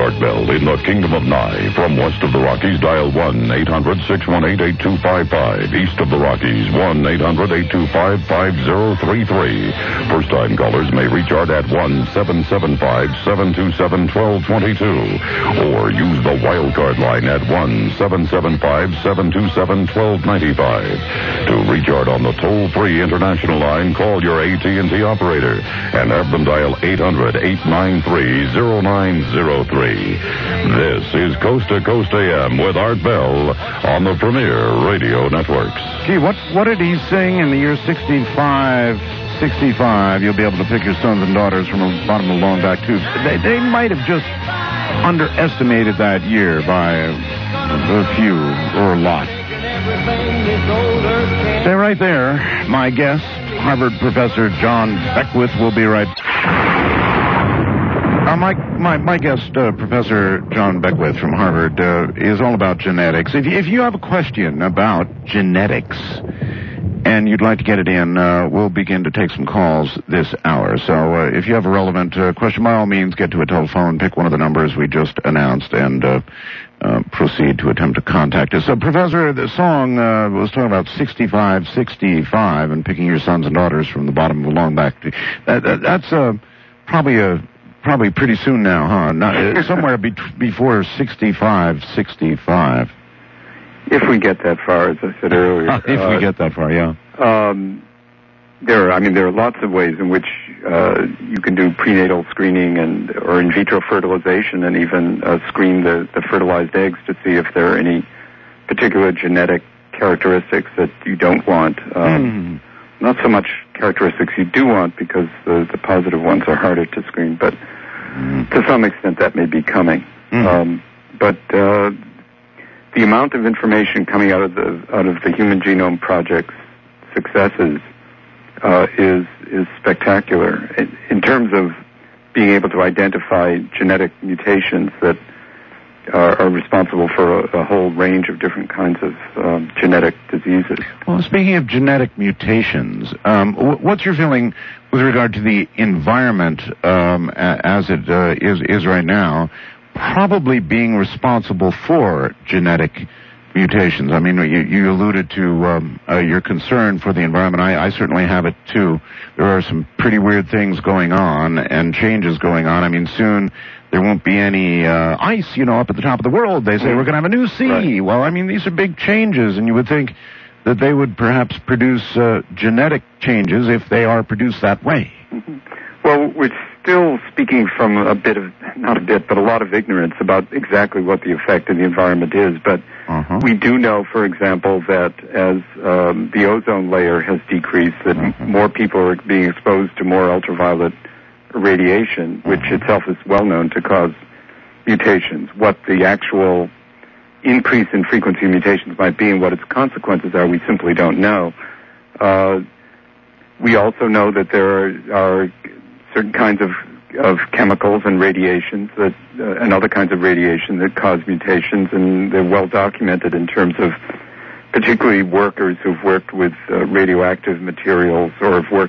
Art Bell in the Kingdom of Nye. From west of the Rockies, dial 1-800-618-8255. East of the Rockies, 1-800-825-5033. First-time callers may reach Art at 1-775-727-1222. Or use the wildcard line at 1-775-727-1295. To reach Art on the toll-free international line, call your AT&T operator and have them dial 800-893-0903. This is Coast to Coast AM with Art Bell on the Premier Radio Networks. Gee, what did he sing in the year 65? 65, you'll be able to pick your sons and daughters from the bottom of the long back tube. They might have just underestimated that year by a few or a lot. Stay right there. My guest, Harvard Professor John Beckwith, will be right back. My guest, Professor John Beckwith from Harvard, is all about genetics. If you have a question about genetics and you'd like to get it in, we'll begin to take some calls this hour. So if you have a relevant question, by all means, get to a telephone, pick one of the numbers we just announced, and proceed to attempt to contact us. So, Professor, the song was talking about 65, 65, and picking your sons and daughters from the bottom of the long back. That's probably pretty soon now, huh? Somewhere before 65, 65. If we get that far, as I said earlier. If we get that far, yeah. There are lots of ways in which you can do prenatal screening or in vitro fertilization, and even screen the fertilized eggs to see if there are any particular genetic characteristics that you don't want. Not so much characteristics you do want, because the positive ones are harder to screen, but to some extent that may be coming. But the amount of information coming out of the Human Genome Project's successes is spectacular in terms of being able to identify genetic mutations that are responsible for a whole range of different kinds of genetic diseases. Well, speaking of genetic mutations, what's your feeling with regard to the environment as it is right now, probably being responsible for genetic mutations? I mean, you alluded to your concern for the environment. I certainly have it, too. There are some pretty weird things going on and changes going on. I mean, soon there won't be any ice, up at the top of the world. They say we're going to have a new sea. Right. Well, I mean, these are big changes, and you would think that they would perhaps produce genetic changes if they are produced that way. Well, we're still speaking from a lot of ignorance about exactly what the effect of the environment is. But we do know, for example, that as the ozone layer has decreased, that more people are being exposed to more ultraviolet radiation, which itself is well known to cause mutations. What the actual increase in frequency of mutations might be and what its consequences are, we simply don't know. We also know that there are certain kinds of chemicals and radiations and other kinds of radiation that cause mutations, and they're well documented in terms of particularly workers who've worked with radioactive materials or have worked